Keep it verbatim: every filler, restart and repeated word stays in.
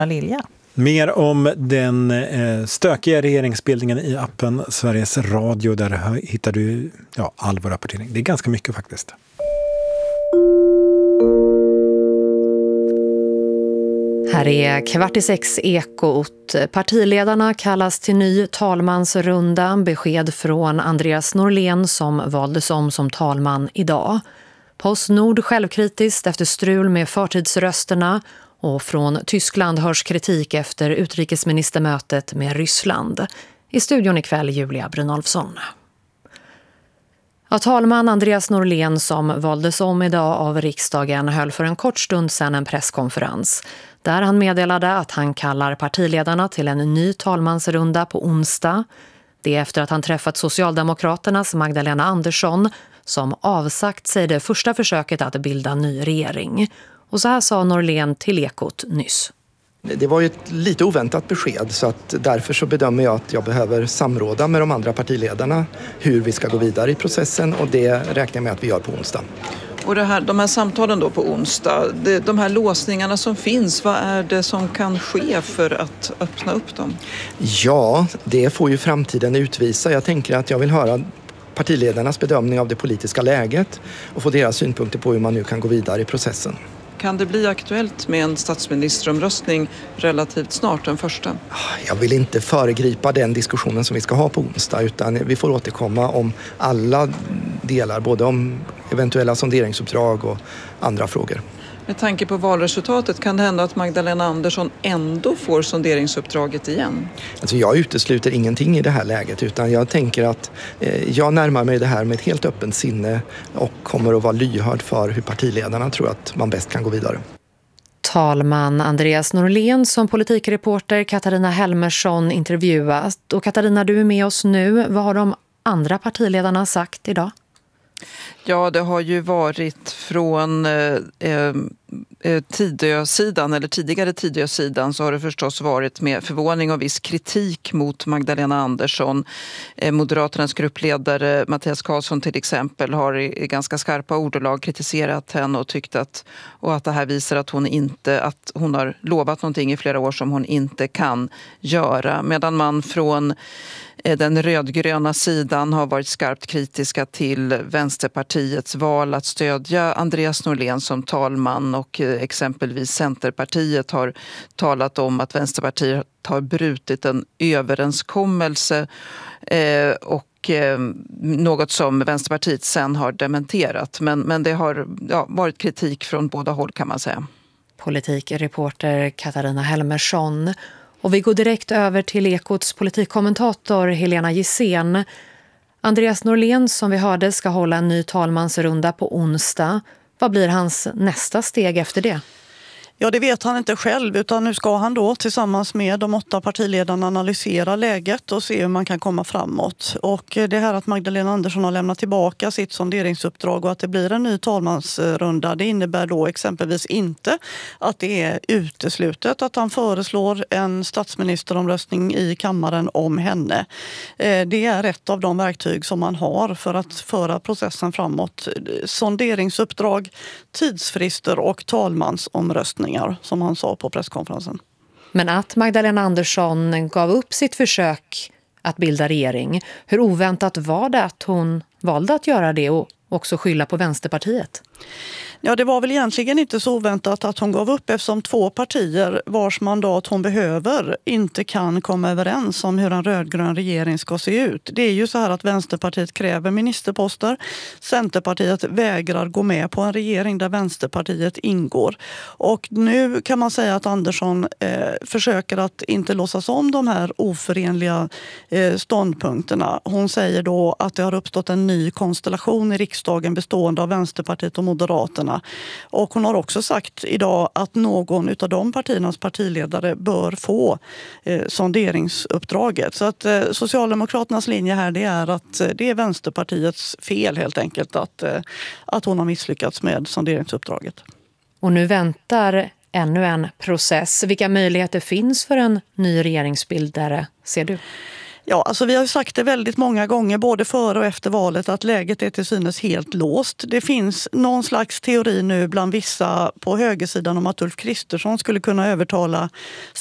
Lilja. Mer om den eh, stökiga regeringsbildningen i appen Sveriges Radio. Där hittar du ja, all vår rapportering. Det är ganska mycket faktiskt. Här är kvart i sex Ekot. Partiledarna kallas till ny talmansrunda. Besked från Andreas Norlén som valdes om som talman idag. Postnord självkritiskt efter strul med förtidsrösterna. Och från Tyskland hörs kritik efter utrikesministermötet med Ryssland. I studion ikväll Julia Brynolfsson. Ja, talman Andreas Norlén som valdes om idag av riksdagen höll för en kort stund sedan en presskonferens. Där han meddelade att han kallar partiledarna till en ny talmansrunda på onsdag. Det är efter att han träffat Socialdemokraternas Magdalena Andersson som avsagt sig det första försöket att bilda ny regering. Och så här sa Norlén till Ekot nyss. Det var ju ett lite oväntat besked så att därför så bedömer jag att jag behöver samråda med de andra partiledarna hur vi ska gå vidare i processen och det räknar jag med att vi gör på onsdag. Och det här, de här samtalen då på onsdag, det, de här låsningarna som finns, vad är det som kan ske för att öppna upp dem? Ja, det får ju framtiden utvisa. Jag tänker att jag vill höra partiledarnas bedömning av det politiska läget och få deras synpunkter på hur man nu kan gå vidare i processen. Kan det bli aktuellt med en statsministeromröstning relativt snart, den första? Jag vill inte föregripa den diskussionen som vi ska ha på onsdag utan vi får återkomma om alla delar, både om eventuella sonderingsuppdrag och andra frågor. Med tanke på valresultatet, kan det hända att Magdalena Andersson ändå får sonderingsuppdraget igen? Alltså jag utesluter ingenting i det här läget utan jag tänker att eh, jag närmar mig det här med ett helt öppet sinne och kommer att vara lyhörd för hur partiledarna tror att man bäst kan gå vidare. Talman Andreas Norlén som politikreporter Katarina Helmersson intervjuat. Och Katarina, du är med oss nu. Vad har de andra partiledarna sagt idag? Ja, det har ju varit från eh, eh, Tidö-sidan, eller tidigare Tidö-sidan, så har det förstås varit med förvåning och viss kritik mot Magdalena Andersson. Eh, Moderaternas gruppledare Mattias Karlsson till exempel har i, i ganska skarpa ordalag kritiserat henne och tyckt att, och att det här visar att hon, inte, att hon har lovat någonting i flera år som hon inte kan göra. Medan man från den rödgröna sidan har varit skarpt kritiska till Vänsterpartiets val att stödja Andreas Norlén som talman och exempelvis Centerpartiet har talat om att Vänsterpartiet har brutit en överenskommelse eh, och eh, något som Vänsterpartiet sen har dementerat. Men, men det har ja, varit kritik från båda håll kan man säga. Politikreporter Katarina Helmersson. Och vi går direkt över till Ekots politikkommentator Helena Gissén. Andreas Norlén som vi hörde ska hålla en ny talmansrunda på onsdag. Vad blir hans nästa steg efter det? Ja, det vet han inte själv utan nu ska han då tillsammans med de åtta partiledarna analysera läget och se hur man kan komma framåt. Och det här att Magdalena Andersson har lämnat tillbaka sitt sonderingsuppdrag och att det blir en ny talmansrunda, det innebär då exempelvis inte att det är uteslutet att han föreslår en statsministeromröstning i kammaren om henne. Det är ett av de verktyg som man har för att föra processen framåt. Sonderingsuppdrag, tidsfrister och talmansomröstning som han sa på presskonferensen. Men att Magdalena Andersson gav upp sitt försök att bilda regering, hur oväntat var det att hon valde att göra det och också skylla på Vänsterpartiet? Ja, det var väl egentligen inte så oväntat att hon gav upp eftersom två partier vars mandat hon behöver inte kan komma överens om hur en rödgrön regering ska se ut. Det är ju så här att Vänsterpartiet kräver ministerposter. Centerpartiet vägrar gå med på en regering där Vänsterpartiet ingår. Och nu kan man säga att Andersson eh, försöker att inte låtsas om de här oförenliga eh, ståndpunkterna. Hon säger då att det har uppstått en ny konstellation i riksdagen bestående av Vänsterpartiet och Moderaterna. Och hon har också sagt idag att någon av de partiernas partiledare bör få eh, sonderingsuppdraget. Så att eh, Socialdemokraternas linje här det är att eh, det är Vänsterpartiets fel helt enkelt att, eh, att hon har misslyckats med sonderingsuppdraget. Och nu väntar ännu en process. Vilka möjligheter finns för en ny regeringsbildare, ser du? Ja, alltså vi har ju sagt det väldigt många gånger, både före och efter valet, att läget är till synes helt låst. Det finns någon slags teori nu bland vissa på högersidan om att Ulf Kristersson skulle kunna övertala